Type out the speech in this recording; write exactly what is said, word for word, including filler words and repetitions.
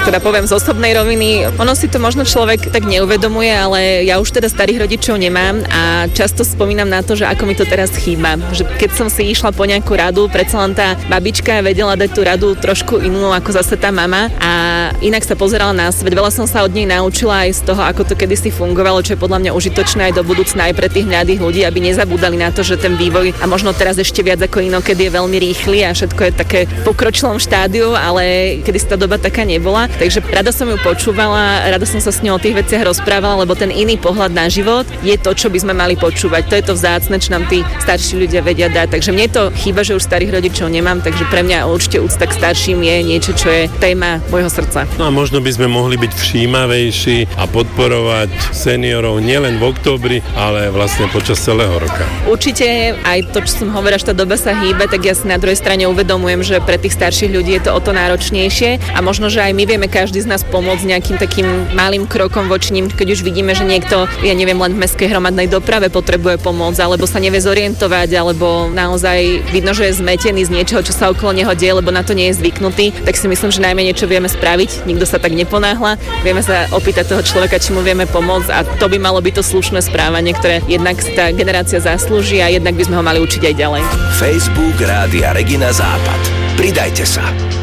teda poviem z osobnej roviny, ono si to možno človek tak neuvedomuje, ale ja už teda starých rodičov nemám a často spomínam na to, že ako mi to teraz chýba. Že keď som si išla po nejakú radu, predsa len tá babička vedela dať tú radu trošku inú ako zase tá mama a inak sa pozerala na svet. Veľa som sa od nej naučila aj z toho, ako to kedysi fungovalo, čo je podľa mňa užitočné aj do budúcna aj pre tých mladých ľudí, aby nezabúdali na to, že ten vývoj a možno teraz ešte viac ako inokedy je veľmi rýchly a všetko je také v pokročilom štádiu, ale kedysi tá doba taká nebola. Takže rada som ju počúvala, rada som sa s ňou o tých veciach rozprávala, lebo ten iný pohľad na život je to, čo by sme mali počúvať. To je to vzácne, čo nám tí starší ľudia vedia dať. Takže mne to chýba, že už starých rodičov nemám, takže pre mňa určite úcta k starším je niečo, čo je téma môjho srdca. No a možno by sme mohli byť všímavejší a podporovať seniorov nielen v októbri, ale vlastne počas celého roka. Určite aj to, čo som hovorila, že tá doba sa hýbe, tak ja si na druhej strane uvedomujem, že pre tých starších ľudí je to o to náročnejšie a možno, že aj my vieme každý z nás pomôcť nejakým takým malým krokom voči nim, keď už vidíme, že niekto, ja neviem, len v mestskej hromadnej doprave potrebuje pomôcť, alebo sa nevie zorientovať, alebo naozaj vidno, že je zmetený z niečoho, čo sa okolo neho deje, lebo na to nie je zvyknutý, tak si myslím, že najmenej čo vieme spraviť, nikto sa tak neponáhla, vieme sa opýtať toho človeka, či mu vieme pomôcť a to by malo byť to slušné správanie, ktoré jednak tá generácia zaslúži a jednak by sme ho mali učiť aj ďalej. Facebook Rádia Regina Západ. Pridajte sa.